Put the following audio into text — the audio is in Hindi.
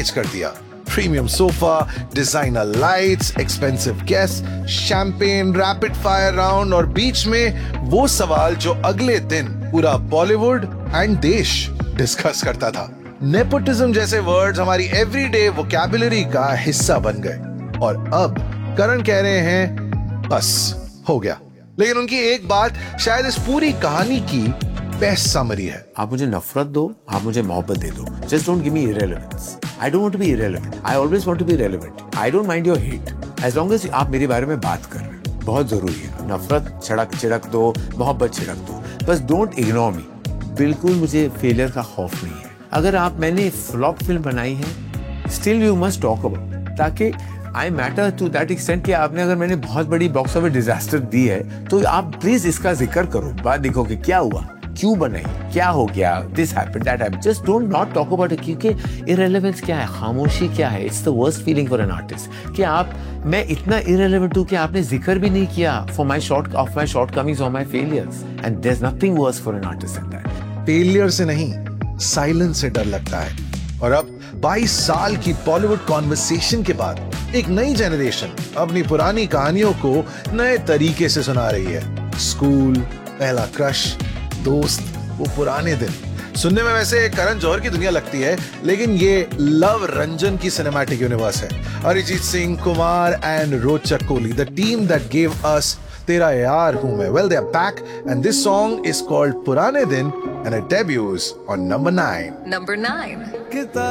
पैकेज कर दिया। Premium sofa, designer lights, expensive guest, champagne, rapid fire round और बीच में वो सवाल जो अगले दिन पूरा बॉलीवुड एंड देश डिस्कस करता था। नेपोटिज्म जैसे वर्ड्स हमारी एवरीडे वोकैबुलरी का हिस्सा बन गए और अब करण कह रहे हैं बस हो गया। लेकिन उनकी एक बात शायद इस पूरी कहानी की बेस्ट समरी है। आप मुझे नफरत दो, आप मुझे मोहब्बत दे दो, just don't give me इररिलेवेंस। I don't want to be irrelevant, I always want to be relevant. I don't mind your hate as long as आप मेरे बारे में बात कर रहे हो। बहुत जरूरी है, नफरत छिड़क दो, मोहब्बत छिड़क दो, बस डोंट इग्नोर मी। बिल्कुल मुझे फेलियर का खौफ नहीं है। अगर मैंने फ्लॉप फिल्म बनाई है, still you must talk about, ताकि आई मैटर टू दैट एक्सटेंट कि आपने अगर मैंने बहुत बड़ी बॉक्स ऑफिस डिजास्टर दी है तो आप प्लीज इसका जिक्र करो, बात लिखो कि क्या हुआ, क्यों बनाई, क्या हो गया, this happened, that happened, just don't not talk about it. क्योंकि इररिलेवेंस क्या है, खामोशी क्या है, it's the worst feeling for an artist कि मैं इतना इररिलेवेंट हूं कि आपने जिक्र भी नहीं किया फॉर माय शॉर्टकमिंग्स और my failures, and there is nothing verse for an artist then that. Failure से नहीं, साइलेंस से डर लगता है। और अब 22 साल की बॉलीवुड कॉन्वर्सेशन के बाद एक नई जनरेशन अपनी पुरानी कहानियों को नए तरीके से सुना रही है। स्कूल, पहला क्रश, दोस्त, वो पुराने दिन। सुनने में वैसे करण जौहर की दुनिया लगती है, लेकिन ये लव रंजन की सिनेमैटिक यूनिवर्स है। अरिजीत सिंह, कुमार एंड रोचक Kohli, the team that gave us तेरा यार हूं मैं। Well, they're back and this song is called पुराने दिन and it debuts on number 9. Number 9.